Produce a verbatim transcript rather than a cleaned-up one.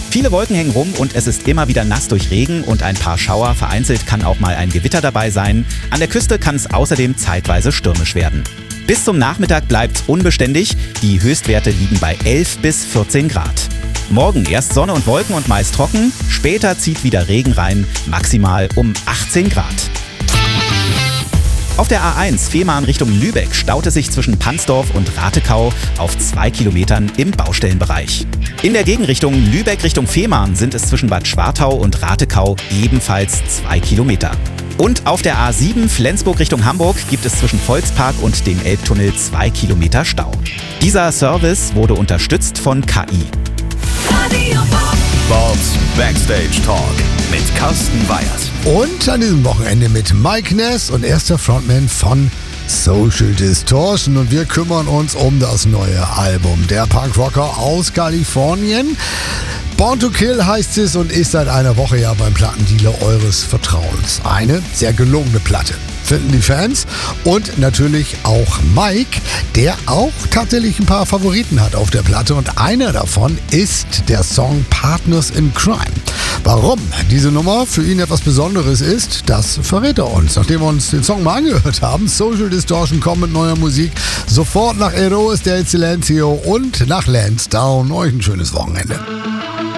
Viele Wolken hängen rum und es ist immer wieder nass durch Regen und ein paar Schauer. Vereinzelt kann auch mal ein Gewitter dabei sein. An der Küste kann es außerdem zeitweise stürmisch werden. Bis zum Nachmittag bleibt es unbeständig. Die Höchstwerte liegen bei elf bis vierzehn Grad. Morgen erst Sonne und Wolken und meist trocken. Später zieht wieder Regen rein, maximal um achtzehn Grad. Auf der A eins Fehmarn Richtung Lübeck staut es sich zwischen Pansdorf und Ratekau auf zwei Kilometern im Baustellenbereich. In der Gegenrichtung Lübeck Richtung Fehmarn sind es zwischen Bad Schwartau und Ratekau ebenfalls zwei Kilometer. Und auf der A sieben Flensburg Richtung Hamburg gibt es zwischen Volkspark und dem Elbtunnel zwei Kilometer Stau. Dieser Service wurde unterstützt von K I. Bob's Backstage Talk mit Carsten Weyers. Und an diesem Wochenende mit Mike Ness und erster Frontman von Social Distortion. Und wir kümmern uns um das neue Album der Punkrocker aus Kalifornien. Born to Kill heißt es und ist seit einer Woche ja beim Plattendealer eures Vertrauens. Eine sehr gelungene Platte, finden die Fans. Und natürlich auch Mike, der auch tatsächlich ein paar Favoriten hat auf der Platte. Und einer davon ist der Song Partners in Crime. Warum diese Nummer für ihn etwas Besonderes ist, das verrät er uns. Nachdem wir uns den Song mal angehört haben, Social Distortion kommt mit neuer Musik sofort nach Eros del Silencio und nach Lansdowne. Euch ein schönes Wochenende.